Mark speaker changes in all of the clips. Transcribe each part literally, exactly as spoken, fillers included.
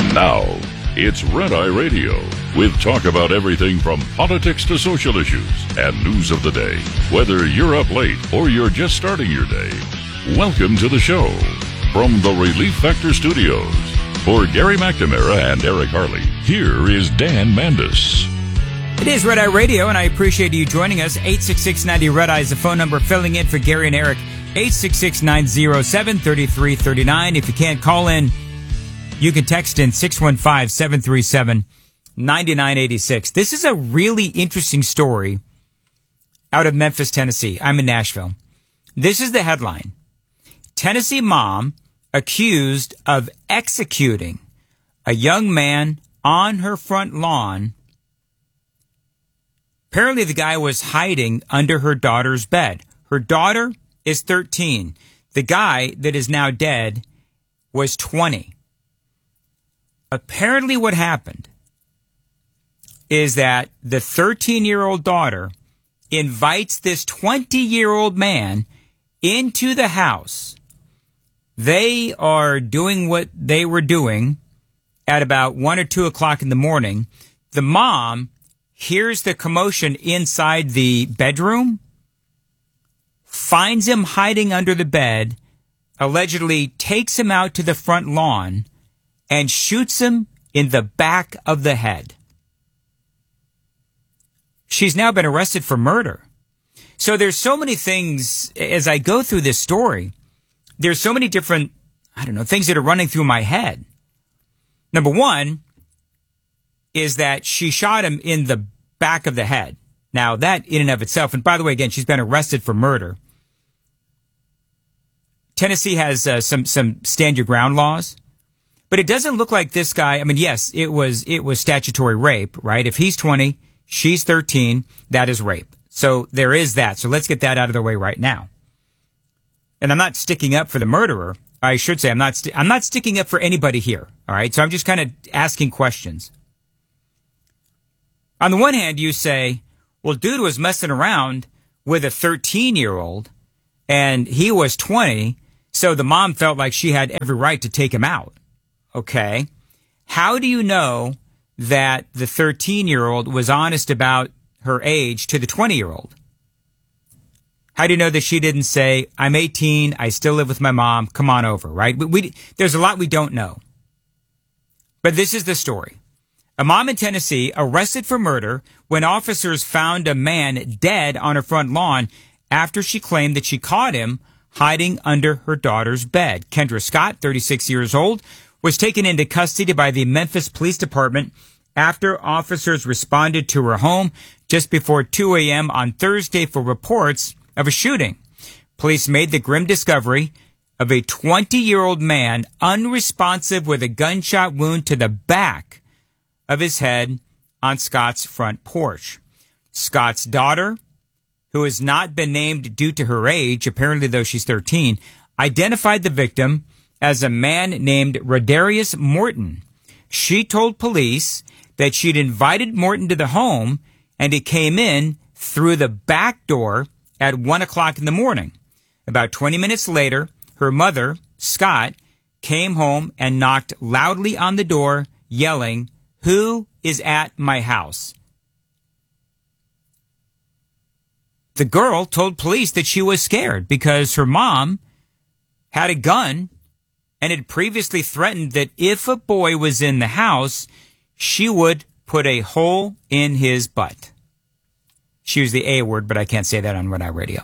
Speaker 1: Now, it's Red Eye Radio, with talk about everything from politics to social issues and news of the day. Whether you're up late or you're just starting your day, welcome to the show. From the Relief Factor Studios, for Gary McNamara and Eric Harley, here is Dan Mandis.
Speaker 2: It is Red Eye Radio, and I appreciate you joining us. eight six six, ninety Red Eye is the phone number, filling in for Gary and Eric. eight six six, nine zero seven, three three three nine. If you can't call in, you can text in six one five, seven three seven, nine nine eight six. This is a really interesting story out of Memphis, Tennessee. I'm in Nashville. This is the headline. Tennessee mom accused of executing a young man on her front lawn. Apparently the guy was hiding under her daughter's bed. Her daughter is thirteen. The guy that is now dead was twenty. Apparently what happened is that the thirteen-year-old daughter invites this twenty-year-old man into the house. They are doing what they were doing at about one or two o'clock in the morning. The mom hears the commotion inside the bedroom, finds him hiding under the bed, allegedly takes him out to the front lawn, and shoots him in the back of the head. She's now been arrested for murder. So there's so many things, as I go through this story, there's so many different, I don't know, things that are running through my head. Number one is that she shot him in the back of the head. Now, that in and of itself, and by the way, again, she's been arrested for murder. Tennessee has uh, some some stand your ground laws. But it doesn't look like this guy. I mean, yes, it was it was statutory rape, right? If he's twenty, she's thirteen, that is rape. So there is that. So let's get that out of the way right now. And I'm not sticking up for the murderer. I should say I'm not st- I'm not sticking up for anybody here, all right? So I'm just kind of asking questions. On the one hand, you say, well, dude was messing around with a thirteen-year-old, and he was twenty, so the mom felt like she had every right to take him out. Okay. How do you know that the thirteen-year-old was honest about her age to the twenty-year-old? How do you know that she didn't say, I'm eighteen, I still live with my mom, come on over, right? We, we, there's a lot we don't know. But this is the story. A mom in Tennessee arrested for murder when officers found a man dead on her front lawn after she claimed that she caught him hiding under her daughter's bed. Kendra Scott, thirty-six years old, was taken into custody by the Memphis Police Department after officers responded to her home just before two a.m. on Thursday for reports of a shooting. Police made the grim discovery of a twenty-year-old man unresponsive with a gunshot wound to the back of his head on Scott's front porch. Scott's daughter, who has not been named due to her age, apparently though she's thirteen, identified the victim as a man named Rodarius Morton. She told police that she'd invited Morton to the home and he came in through the back door at one o'clock in the morning. About twenty minutes later, her mother, Scott, came home and knocked loudly on the door, yelling, "Who is at my house?" The girl told police that she was scared because her mom had a gun and had previously threatened that if a boy was in the house, she would put a hole in his butt. She used the A word, but I can't say that on Red Eye Radio.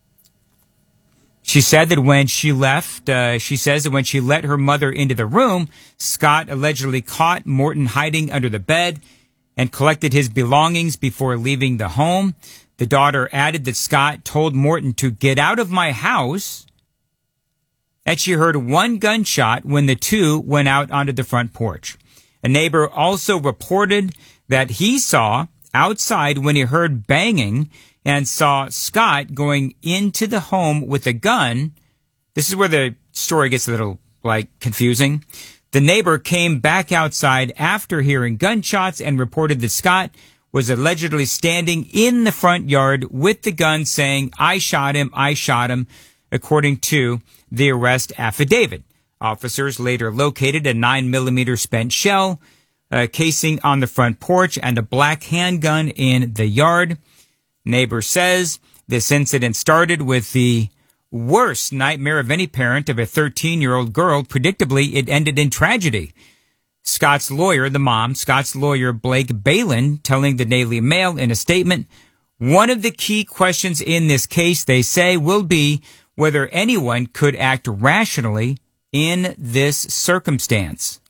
Speaker 2: She said that when she left, uh, she says that when she let her mother into the room, Scott allegedly caught Morton hiding under the bed and collected his belongings before leaving the home. The daughter added that Scott told Morton to get out of my house, and she heard one gunshot when the two went out onto the front porch. A neighbor also reported that he saw outside when he heard banging and saw Scott going into the home with a gun. This is where the story gets a little, like, confusing. The neighbor came back outside after hearing gunshots and reported that Scott was allegedly standing in the front yard with the gun saying, "I shot him, I shot him," according to the arrest affidavit. Officers later located a nine millimeter spent shell uh, casing on the front porch and a black handgun in the yard. Neighbor says this incident started with the worst nightmare of any parent of a thirteen-year-old girl. Predictably, it ended in tragedy. Scott's lawyer, the mom, Scott's lawyer, Blake Balin, telling the Daily Mail in a statement, one of the key questions in this case, they say, will be whether anyone could act rationally in this circumstance.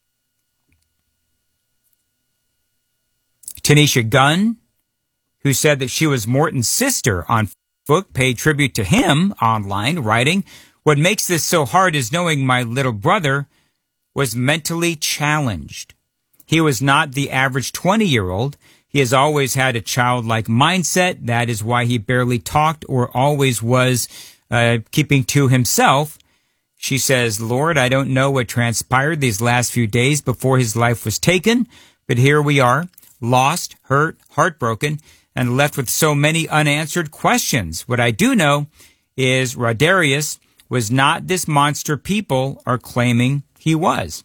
Speaker 2: Tanisha Gunn, who said that she was Morton's sister on Facebook, paid tribute to him online, writing, what makes this so hard is knowing my little brother was mentally challenged. He was not the average twenty-year-old. He has always had a childlike mindset. That is why he barely talked or always was uh, keeping to himself. She says, Lord, I don't know what transpired these last few days before his life was taken, but here we are, lost, hurt, heartbroken, and left with so many unanswered questions. What I do know is Rodarius was not this monster people are claiming he was.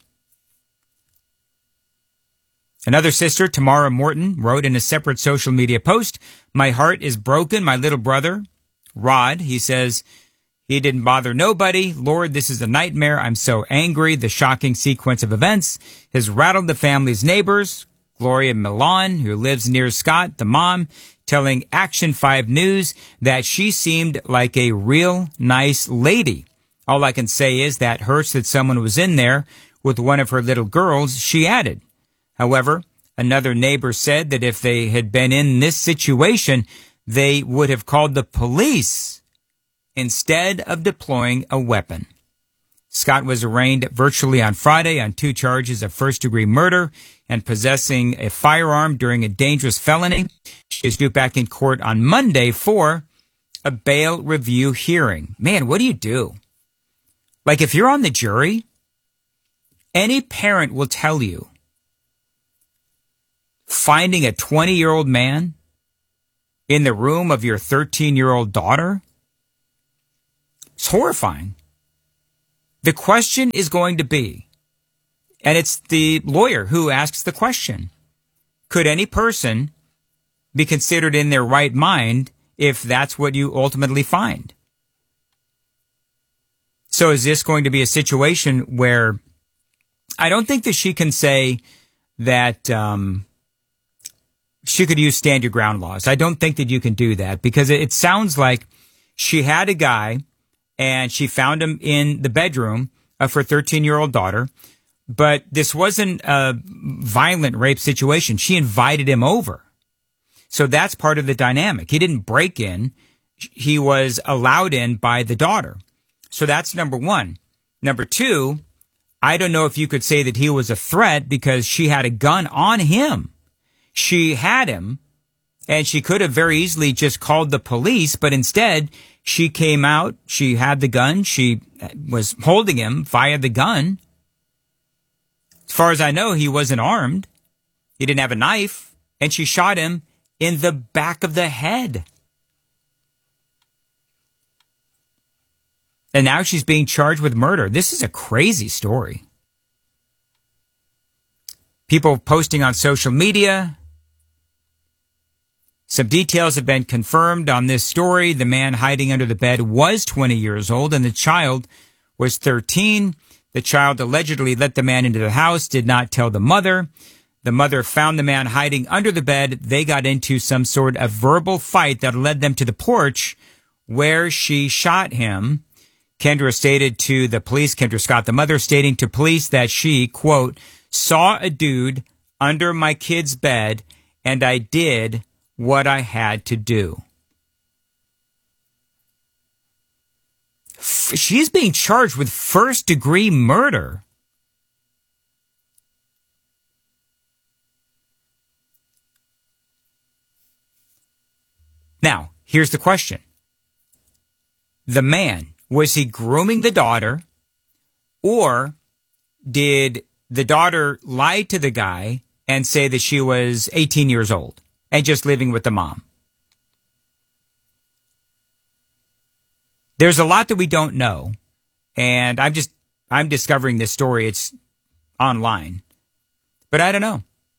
Speaker 2: Another sister, Tamara Morton, wrote in a separate social media post, my heart is broken. My little brother, Rod, he says, he didn't bother nobody. Lord, this is a nightmare. I'm so angry. The shocking sequence of events has rattled the family's neighbors. Gloria Milan, who lives near Scott, the mom, telling Action five News that she seemed like a real nice lady. All I can say is that hurts that someone was in there with one of her little girls, she added. However, another neighbor said that if they had been in this situation, they would have called the police instead of deploying a weapon. Scott was arraigned virtually on Friday on two charges of first-degree murder and possessing a firearm during a dangerous felony. She is due back in court on Monday for a bail review hearing. Man, what do you do? Like, if you're on the jury, any parent will tell you finding a twenty-year-old man in the room of your thirteen-year-old daughter is horrifying. The question is going to be, and it's the lawyer who asks the question, could any person be considered in their right mind if that's what you ultimately find? So is this going to be a situation where I don't think that she can say that um, she could use stand your ground laws. I don't think that you can do that because it, it sounds like she had a guy and she found him in the bedroom of her thirteen-year-old daughter, but this wasn't a violent rape situation. She invited him over. So that's part of the dynamic. He didn't break in. He was allowed in by the daughter. So that's number one. Number two, I don't know if you could say that he was a threat because she had a gun on him. She had him, and she could have very easily just called the police, but instead she came out, she had the gun, she was holding him via the gun. As far as I know, he wasn't armed. He didn't have a knife, and she shot him in the back of the head. And now she's being charged with murder. This is a crazy story. People posting on social media. Some details have been confirmed on this story. The man hiding under the bed was twenty years old and the child was thirteen. The child allegedly let the man into the house, did not tell the mother. The mother found the man hiding under the bed. They got into some sort of verbal fight that led them to the porch where she shot him. Kendra stated to the police, Kendra Scott, the mother, stating to police that she, quote, saw a dude under my kid's bed and I did what I had to do. F- she's being charged with first degree murder. Now, here's the question. The man, was he grooming the daughter, or did the daughter lie to the guy and say that she was eighteen years old and just living with the mom? There's a lot that we don't know, and I'm just I'm discovering this story. It's online. But I don't know.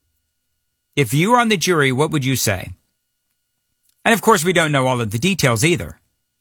Speaker 2: If you were on the jury, what would you say? And of course, we don't know all of the details either.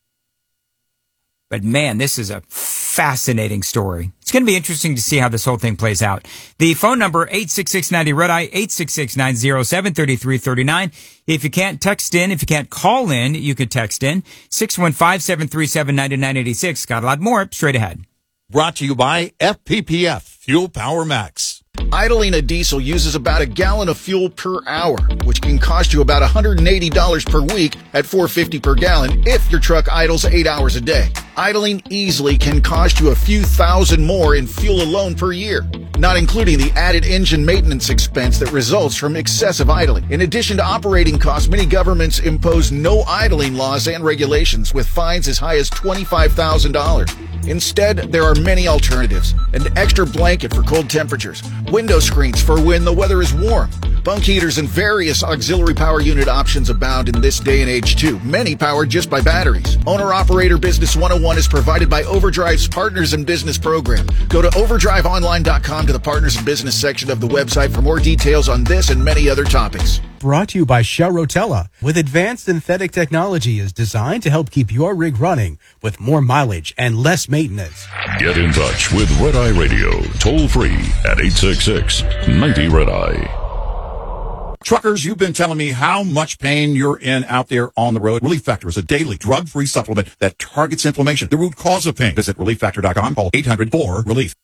Speaker 2: But man, this is a fascinating story. It's going to be interesting to see how this whole thing plays out. The phone number, eight six six ninety red eye, eight six six nine zero seven three three three nine. If you can't text in, if you can't call in, you could text in, six one five, seven three seven, nine nine eight six. Got a lot more straight ahead.
Speaker 3: Brought to you by F P P F, Fuel Power Max.
Speaker 4: Idling a diesel uses about a gallon of fuel per hour, which can cost you about one hundred eighty dollars per week at four dollars and fifty cents per gallon if your truck idles eight hours a day. Idling easily can cost you a few thousand more in fuel alone per year, not including the added engine maintenance expense that results from excessive idling. In addition to operating costs, many governments impose no idling laws and regulations with fines as high as twenty-five thousand dollars. Instead, there are many alternatives. An extra blanket for cold temperatures, window screens for when the weather is warm, bunk heaters, and various auxiliary power unit options abound in this day and age too, many powered just by batteries. Owner-Operator Business one oh one is provided by Overdrive's Partners in Business program. Go to overdrive online dot com to the Partners in Business section of the website for more details on this and many other topics.
Speaker 5: Brought to you by Shell Rotella. With advanced synthetic technology is designed to help keep your rig running with more mileage and less maintenance.
Speaker 1: Get in touch with Red Eye Radio, toll free at eight six six, ninety red eye.
Speaker 3: Truckers, you've been telling me how much pain you're in out there on the road. Relief Factor is a daily drug-free supplement that targets inflammation, the root cause of pain. Visit relief factor dot com, call eight hundred four relief.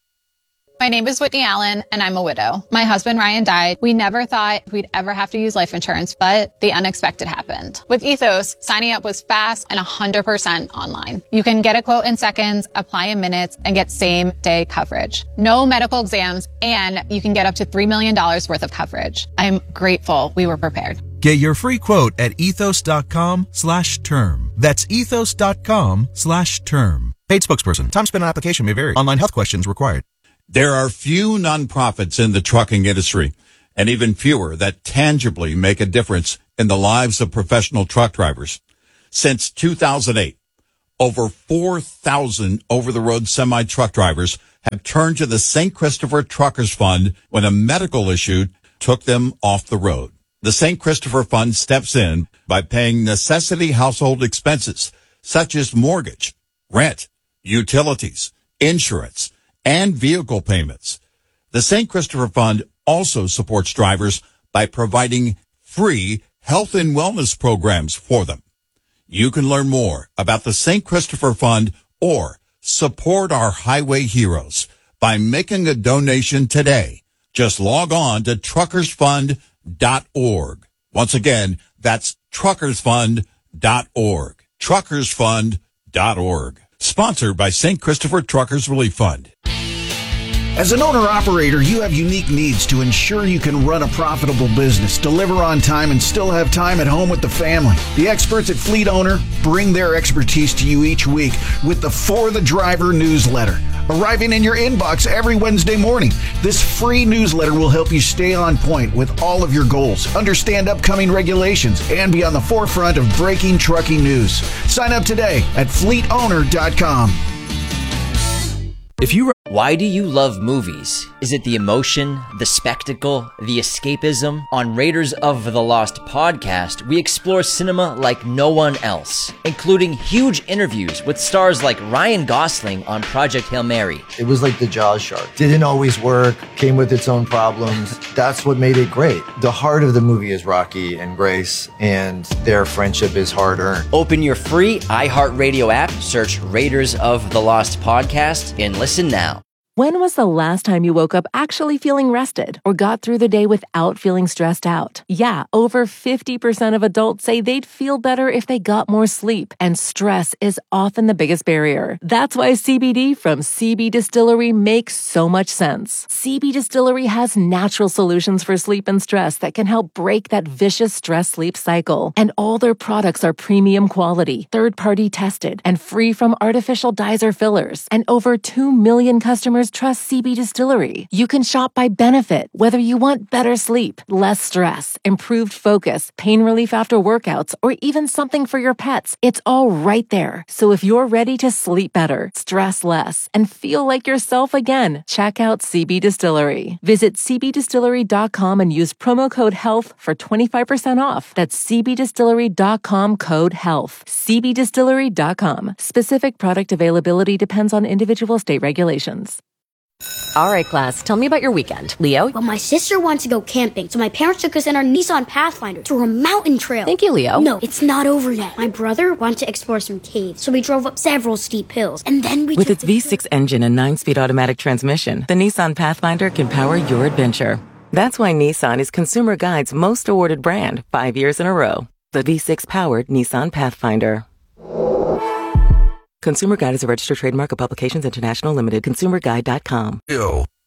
Speaker 6: My name is Whitney Allen, and I'm a widow. My husband, Ryan, died. We never thought we'd ever have to use life insurance, but the unexpected happened. With Ethos, signing up was fast and one hundred percent online. You can get a quote in seconds, apply in minutes, and get same-day coverage. No medical exams, and you can get up to three million dollars worth of coverage. I'm grateful we were prepared.
Speaker 7: Get your free quote at ethos dot com slash term. That's ethos dot com slash term. Paid spokesperson. Time spent on application may vary. Online health questions required.
Speaker 3: There are few nonprofits in the trucking industry, and even fewer that tangibly make a difference in the lives of professional truck drivers. Since two thousand eight, over four thousand over-the-road semi-truck drivers have turned to the Saint Christopher Truckers Fund when a medical issue took them off the road. The Saint Christopher Fund steps in by paying necessity household expenses such as mortgage, rent, utilities, insurance, and vehicle payments. The Saint Christopher Fund also supports drivers by providing free health and wellness programs for them. You can learn more about the Saint Christopher Fund or support our highway heroes by making a donation today. Just log on to truckers fund dot org. Once again, that's truckers fund dot org. truckers fund dot org. Sponsored by Saint Christopher Truckers Relief Fund.
Speaker 4: As an owner-operator, you have unique needs to ensure you can run a profitable business, deliver on time, and still have time at home with the family. The experts at Fleet Owner bring their expertise to you each week with the For the Driver newsletter, arriving in your inbox every Wednesday morning. This free newsletter will help you stay on point with all of your goals, understand upcoming regulations, and be on the forefront of breaking trucking news. Sign up today at fleet owner dot com.
Speaker 8: If you Why do you love movies? Is it the emotion, the spectacle, the escapism? On Raiders of the Lost podcast, we explore cinema like no one else, including huge interviews with stars like Ryan Gosling on Project Hail Mary.
Speaker 9: It was like the Jaws shark. Didn't always work, came with its own problems. That's what made it great. The heart of the movie is Rocky and Grace, and their friendship is hard-earned.
Speaker 8: Open your free iHeartRadio app, search Raiders of the Lost podcast, and listen now.
Speaker 10: When was the last time you woke up actually feeling rested or got through the day without feeling stressed out? Yeah, over fifty percent of adults say they'd feel better if they got more sleep, and stress is often the biggest barrier. That's why C B D from C B Distillery makes so much sense. C B Distillery has natural solutions for sleep and stress that can help break that vicious stress-sleep cycle. And all their products are premium quality, third-party tested, and free from artificial dyes or fillers. And over two million customers customers trust C B Distillery. You can shop by benefit, whether you want better sleep, less stress, improved focus, pain relief after workouts, or even something for your pets. It's all right there. So if you're ready to sleep better, stress less, and feel like yourself again, check out C B Distillery. Visit c b distillery dot com and use promo code HEALTH for twenty-five percent off. That's c b distillery dot com code HEALTH. c b distillery dot com. Specific product availability depends on individual state regulations.
Speaker 11: All right, class, tell me about your weekend. Leo?
Speaker 12: Well, my sister wanted to go camping, so my parents took us in our Nissan Pathfinder through a mountain trail.
Speaker 11: Thank you, Leo.
Speaker 12: No, it's not over yet. My brother wanted to explore some caves, so we drove up several steep hills, and then we
Speaker 13: With
Speaker 12: took
Speaker 13: its V six engine and nine-speed automatic transmission, the Nissan Pathfinder can power your adventure. That's why Nissan is Consumer Guide's most awarded brand five years in a row. The V six-powered Nissan Pathfinder. Consumer Guide is a registered trademark of Publications International Limited. consumer guide dot com.
Speaker 14: Yo,